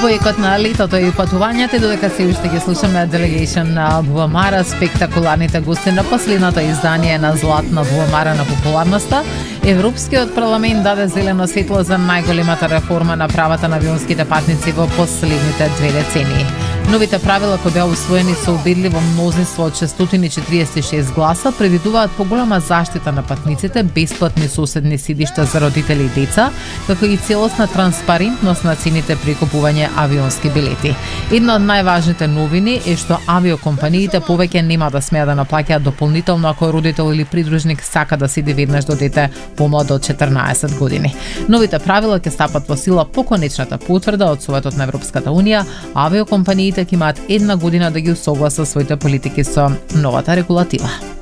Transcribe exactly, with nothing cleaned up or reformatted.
Побојкот на летото и патувањата, додека се уште ги слушаме Delegation на Буамара, спектакуларните гости на последното издание на Златна Буамара на популарноста, Европскиот парламент даде зелено светло за најголемата реформа на правата на авионските патници во последните две децении. Новите правила кои беа усвоени со убедливо мнозинство од шестстотини и четириесет и шест гласа предвидуваат поголема заштита на патниците, бесплатни соседни сидишта за родители и деца, како и целосна транспарентност на цените при купување авионски билети. Една од најважните новини е што авиокомпаниите повеќе нема да смеат да наплаќаат дополнително ако родител или придружник сака да седи веднаш до дете помладо од четрнаесет години. Новите правила ќе стапат во сила по конечната потврда од Советот на Европската Унија, а авиокомпаниите ќе имаат една година да ги усогласат своите политики со новата регулатива.